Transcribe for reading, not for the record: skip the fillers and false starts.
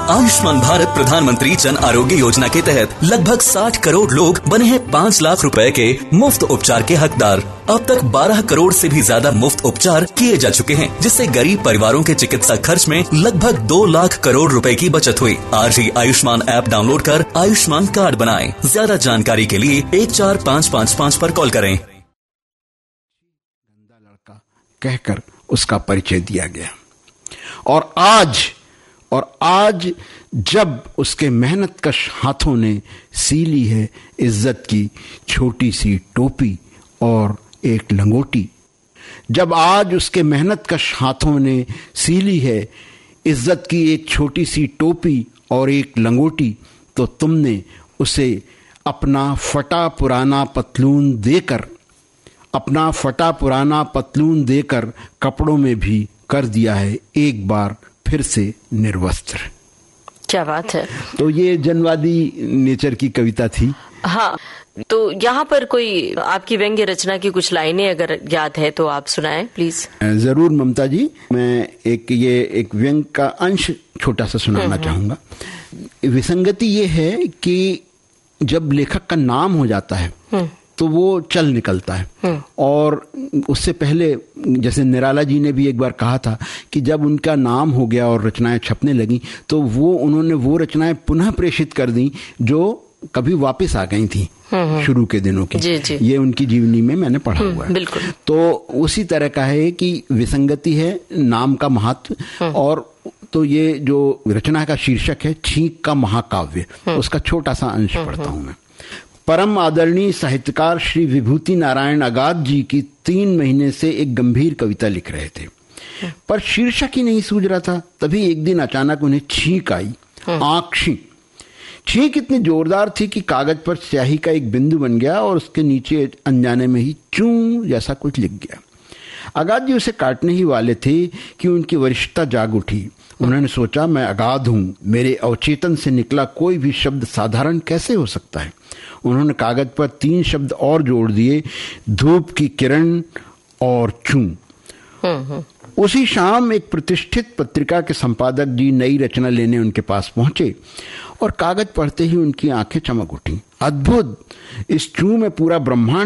आयुष्मान भारत प्रधानमंत्री जन आरोग्य योजना के तहत लगभग 60 करोड़ लोग बने हैं 5 लाख रुपए के मुफ्त उपचार के हकदार। अब तक 12 करोड़ से भी ज्यादा मुफ्त उपचार किए जा चुके हैं, जिससे गरीब परिवारों के चिकित्सा खर्च में लगभग 2 लाख करोड़ रुपए की बचत हुई। आज ही आयुष्मान ऐप डाउनलोड कर आयुष्मान कार्ड बनाएं। ज्यादा जानकारी के लिए 14555 पर कॉल करें। गंदा लड़का कहकर उसका परिचय दिया गया। और आज जब उसके मेहनतकश हाथों ने सी ली है इज्जत की छोटी सी टोपी और एक लंगोटी, जब आज उसके मेहनतकश हाथों ने सी ली है इज्जत की एक छोटी सी टोपी और एक लंगोटी, तो तुमने उसे अपना फटा पुराना पतलून देकर कपड़ों में भी कर दिया है एक बार फिर से निर्वस्त्र। क्या बात है। तो ये जनवादी नेचर की कविता थी। हाँ, तो यहाँ पर कोई आपकी व्यंग्य रचना की कुछ लाइनें अगर याद है तो आप सुनाएं प्लीज। जरूर ममता जी, मैं एक व्यंग का अंश छोटा सा सुनाना चाहूंगा। विसंगति ये है कि जब लेखक का नाम हो जाता है तो वो चल निकलता है, और उससे पहले जैसे निराला जी ने भी एक बार कहा था कि जब उनका नाम हो गया और रचनाएं छपने लगी तो उन्होंने वो रचनाएं पुनः प्रेषित कर दी जो कभी वापस आ गई थी शुरू के दिनों की। जी। ये उनकी जीवनी में मैंने पढ़ा हुआ है। बिल्कुल। तो उसी तरह का है कि विसंगति है नाम का महत्व। और तो ये जो रचना का शीर्षक है छींक का महाकाव्य, उसका छोटा सा अंश पढ़ता हूं मैं। परम आदरणीय साहित्यकार श्री विभूति नारायण अगाध जी की 3 महीने से एक गंभीर कविता लिख रहे थे, पर शीर्षक ही नहीं सूझ रहा था। तभी एक दिन अचानक उन्हें छींक आई, आंख छींक इतनी जोरदार थी कि कागज पर स्याही का एक बिंदु बन गया और उसके नीचे अनजाने में ही चूं जैसा कुछ लिख गया। अगाध जी उसे काटने ही वाले थे कि उनकी वरिष्ठता जाग उठी। उन्होंने सोचा, मैं अगाध हूं, मेरे अवचेतन से निकला कोई भी शब्द साधारण कैसे हो सकता है। उन्होंने कागज पर 3 शब्द और जोड़ दिए, धूप की किरण और चूं। उसी शाम एक प्रतिष्ठित पत्रिका के संपादक जी नई रचना लेने उनके पास पहुंचे और कागज पढ़ते ही उनकी आंखें चमक उठी। अद्भुत, इस चूं में पूरा ब्रह्मांड